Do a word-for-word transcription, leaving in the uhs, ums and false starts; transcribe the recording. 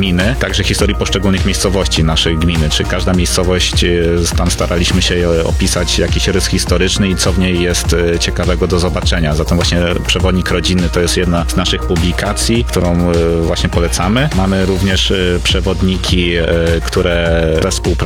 gminy, także historii poszczególnych miejscowości naszej gminy, czy każda miejscowość, tam staraliśmy się opisać jakiś rys historyczny i co w niej jest ciekawego do zobaczenia. Zatem właśnie Przewodnik Rodzinny to jest jedna z naszych publikacji, którą właśnie polecamy. Mamy również przewodniki, które współpracują